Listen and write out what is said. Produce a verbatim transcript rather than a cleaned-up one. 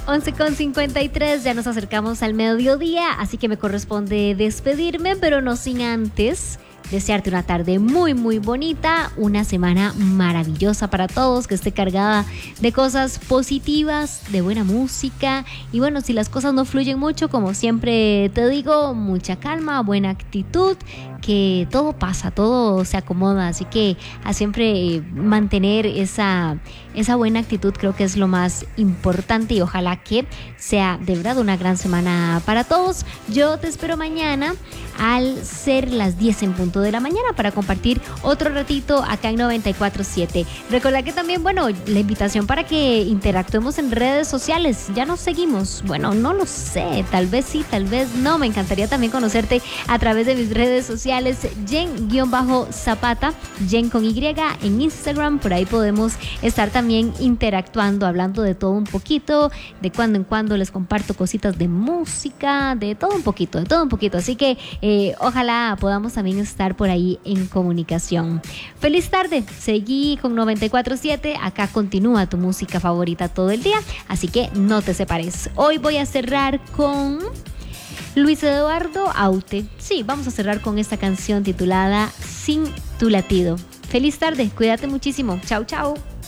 once con cincuenta y tres, ya nos acercamos al mediodía, así que me corresponde despedirme, pero no sin antes desearte una tarde muy muy bonita, una semana maravillosa para todos, que esté cargada de cosas positivas, de buena música, y bueno, si las cosas no fluyen mucho, como siempre te digo, mucha calma, buena actitud, que todo pasa, todo se acomoda, así que a siempre mantener esa, esa buena actitud creo que es lo más importante, y ojalá que sea de verdad una gran semana para todos. Yo te espero mañana al ser las diez en punto de la mañana para compartir otro ratito acá en noventa y cuatro punto siete. Recuerda que también, bueno, la invitación para que interactuemos en redes sociales. Ya nos seguimos. Bueno, no lo sé, tal vez sí, tal vez no. Me encantaría también conocerte a través de mis redes sociales, Jen-Zapata, Jen con Y en Instagram. Por ahí podemos estar también interactuando, hablando de todo un poquito. De cuando en cuando les comparto cositas de música, de todo un poquito, de todo un poquito. Así que eh, ojalá podamos también estar por ahí en comunicación. Feliz tarde, seguí con noventa y cuatro punto siete, acá continúa tu música favorita todo el día, así que no te separes. Hoy voy a cerrar con Luis Eduardo Aute. Sí, vamos a cerrar con esta canción titulada Sin tu latido. Feliz tarde, cuídate muchísimo. Chau, chau.